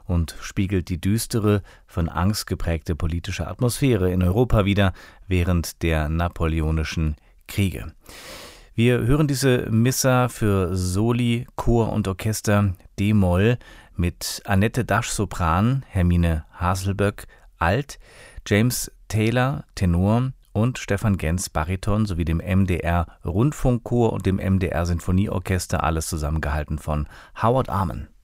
und spiegelt die düstere, von Angst geprägte politische Atmosphäre in Europa wider während der napoleonischen Kriege. Wir hören diese Missa für Soli, Chor und Orchester d-Moll mit Annette Dasch Sopran, Hermine Haselböck Alt, James Taylor Tenor und Stefan Genz Bariton sowie dem MDR Rundfunkchor und dem MDR Sinfonieorchester, alles zusammengehalten von Howard Arman.